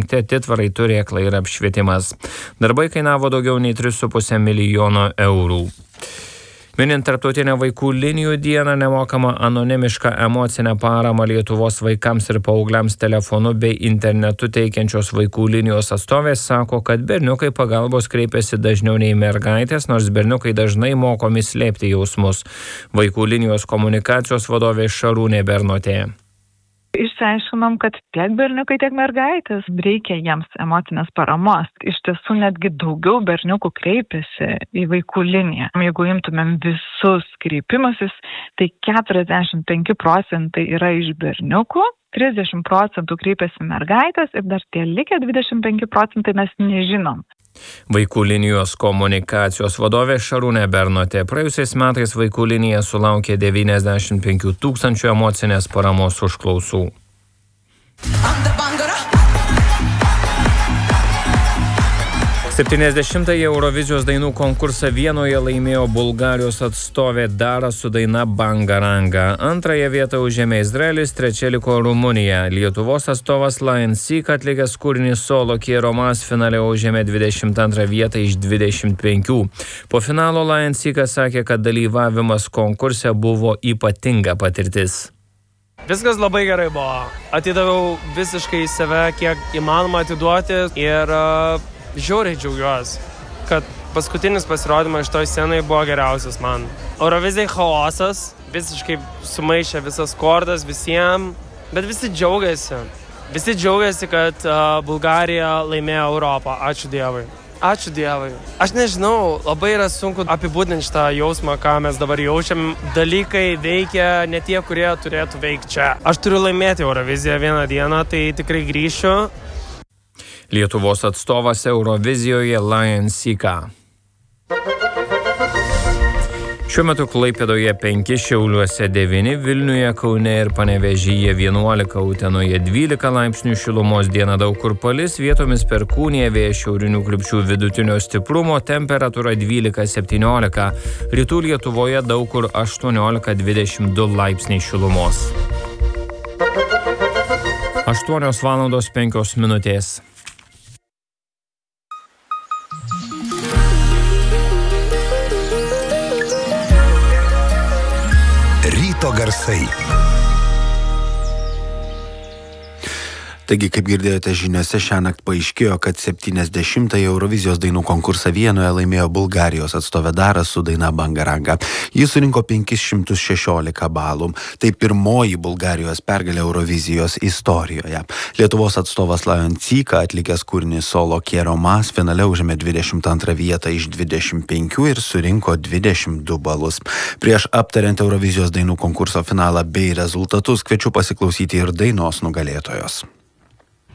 įrengti atitvarai, turėklai ir apšvietimas. Darbai kainavo daugiau nei 3,5 milijono eurų. Minint Tarptautinę vaikų linijų dieną, nemokamą anonimišką emocinę paramą Lietuvos vaikams ir paaugliams telefonu bei internetu teikiančios vaikų linijos atstovės sako, kad berniukai pagalbos kreipiasi dažniau nei mergaitės, nors berniukai dažnai mokomi slėpti jausmus. Vaikų linijos komunikacijos vadovė Šarūnė Bernotė. Išsiaiškinom, kad tiek berniukai, tiek mergaitės reikia jiems emocinės paramos. Iš tiesų netgi daugiau berniukų kreipiasi į vaikų liniją. Jeigu imtumėm visus kreipimasis, tai 45% yra iš berniukų, 30% kreipiasi mergaitės ir dar tie likę 25% mes nežinom. Vaikų linijos komunikacijos vadovė Šarūnė Bernotė. Praėjusiais metais vaikų linija sulaukė 95 000 emocinės paramos užklausų. 70-ąjį Eurovizijos dainų konkursą Vienoje laimėjo Bulgarijos atstovė Dara su daina Bangaranga. Antrąją vietą užėmė Izraelis, trečia liko Rumunija. Lietuvos atstovas Lion Seek atlikęs kūrinį Solo Quiero Más finale užėmė 22 vietą iš 25. Po finalo Lion Seekas sakė, kad dalyvavimas konkurse buvo ypatinga patirtis. Viskas labai gerai buvo. Atidaviau visiškai save, kiek įmanoma atiduoti ir žiauriai džiaugiuosi, kad paskutinis pasirodymas šitoj scenai buvo geriausias man. Eurovizijai chaosas, visiškai sumaišė visas kortas visiems, bet visi džiaugiasi. Visi džiaugiasi, kad Bulgarija laimėjo Europą. Ačiū Dievui. Ačiū Dievui. Aš nežinau, labai yra sunku apibūdinti šitą jausmą, ką mes dabar jaučiam. Dalykai veikia ne tie, kurie turėtų veikti čia. Aš turiu laimėti Euroviziją vieną dieną, tai tikrai grįšiu. Lietuvos atstovas Eurovizijoje Lion Seeką. Šiuo metu Klaipėdoje 5, Šiauliuose 9, Vilniuje, Kaune ir Panevėžyje 11, Utenoje 12 laipsnių šilumos, dieną daug kur palis, vietomis perkūnija, vėjas šiaurinių krypčių vidutinio stiprumo, temperatūra 12-17, rytų Lietuvoje daug kur 18-22 laipsniai šilumos. 8:05. Ryto garsai. Taigi, kaip girdėjote žiniose, šiąnakt paaiškėjo, kad 70-ąjį Eurovizijos dainų konkursą Vienoje laimėjo Bulgarijos atstovė Dara su daina Bangaranga. Jis surinko 516 balų. Tai pirmoji Bulgarijos pergalė Eurovizijos istorijoje. Lietuvos atstovas Lion Seek atlikęs kūrinį Solo Quiero Más finale užėmė 22 vietą iš 25 ir surinko 22 balus. Prieš aptariant Eurovizijos dainų konkurso finalą bei rezultatus, kviečiu pasiklausyti ir dainos nugalėtojos.